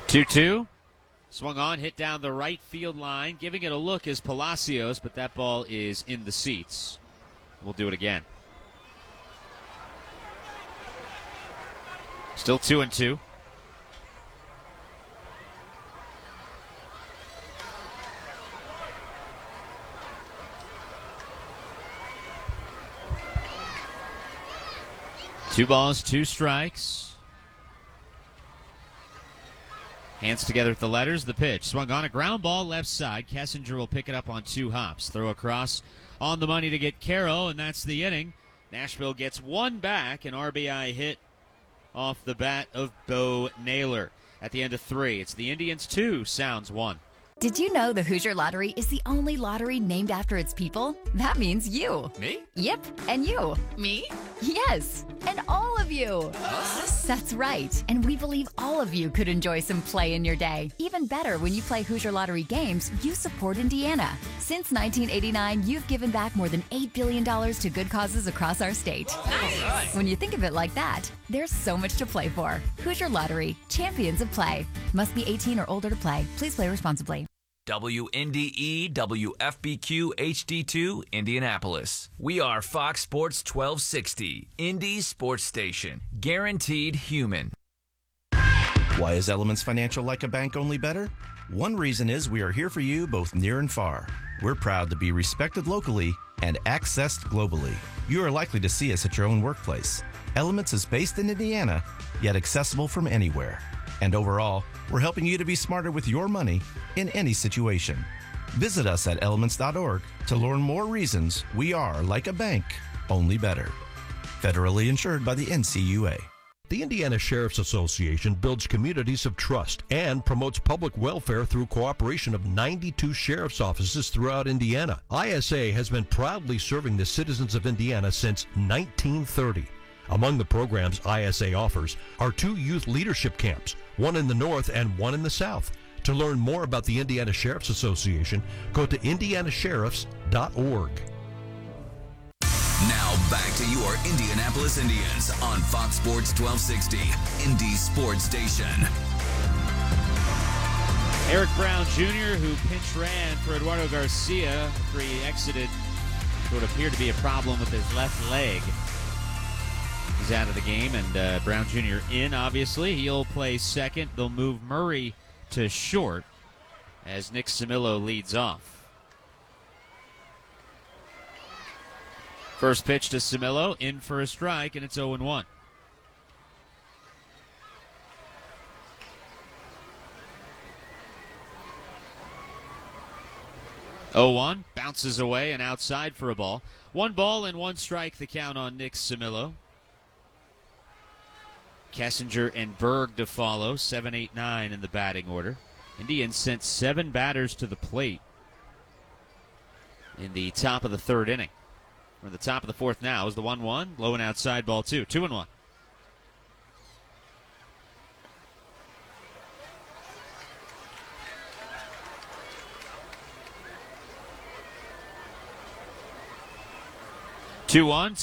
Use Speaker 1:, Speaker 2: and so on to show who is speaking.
Speaker 1: 2-2. Swung on, hit down the right field line. Giving it a look is Palacios, but that ball is in the seats. We'll do it again. Still 2-2. Two balls, two strikes. Hands together at the letters. The pitch. Swung on a ground ball left side. Kessinger will pick it up on two hops. Throw across on the money to get Caro, and that's the inning. Nashville gets one back. An RBI hit off the bat of Bo Naylor. At the end of three, it's the Indians 2, Sounds 1.
Speaker 2: Did you know the Hoosier Lottery is the only lottery named after its people? That means you.
Speaker 3: Me?
Speaker 2: Yep, and you.
Speaker 3: Me?
Speaker 2: Yes, and all of you.
Speaker 3: Us?
Speaker 2: That's right, and we believe all of you could enjoy some play in your day. Even better, when you play Hoosier Lottery games, you support Indiana. Since 1989, you've given back more than $8 billion to good causes across our state.
Speaker 3: Nice.
Speaker 2: When you think of it like that, there's so much to play for. Hoosier Lottery, champions of play. Must be 18 or older to play. Please play responsibly.
Speaker 4: WNDE WFBQ HD2 Indianapolis. We are Fox Sports 1260, Indy Sports Station. Guaranteed human.
Speaker 5: Why is Elements Financial like a bank, only better? One reason is we are here for you both near and far. We're proud to be respected locally and accessed globally. You are likely to see us at your own workplace. Elements is based in Indiana, yet accessible from anywhere. And overall, we're helping you to be smarter with your money in any situation. Visit us at elements.org to learn more reasons we are like a bank, only better. Federally insured by the NCUA.
Speaker 6: The Indiana Sheriff's Association builds communities of trust and promotes public welfare through cooperation of 92 sheriff's offices throughout Indiana. ISA has been proudly serving the citizens of Indiana since 1930. Among the programs ISA offers are 2 youth leadership camps, one in the north and one in the south. To learn more about the Indiana Sheriff's Association, go to indianasheriffs.org.
Speaker 7: Now back to your Indianapolis Indians on Fox Sports 1260, Indy Sports Station.
Speaker 1: Eric Brown Jr., who pinch ran for Eduardo Garcia after he exited what appeared to be a problem with his left leg. He's out of the game, and Brown Jr. in, obviously. He'll play second. They'll move Murray to short as Nick Simillo leads off. First pitch to Simillo, in for a strike, and it's 0-1. Bounces away and outside for a ball. 1 ball and 1 strike, the count on Nick Simillo. Kessinger and Berg to follow, 7, 8, 9 in the batting order. Indians sent 7 batters to the plate in the top of the third inning. Or the top of the fourth now is the 1-1, low and outside, ball 2, 2-1. Two-one.